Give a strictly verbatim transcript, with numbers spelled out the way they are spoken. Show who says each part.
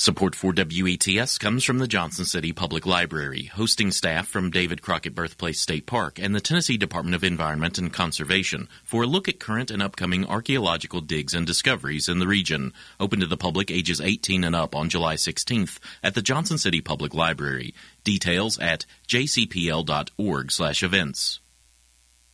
Speaker 1: Support for W E T S comes from the Johnson City Public Library, hosting staff from David Crockett Birthplace State Park and the Tennessee Department of Environment and Conservation for a look at current and upcoming archaeological digs and discoveries in the region. Open to the public ages eighteen and up on July sixteenth at the Johnson City Public Library. Details at j c p l dot org slash events.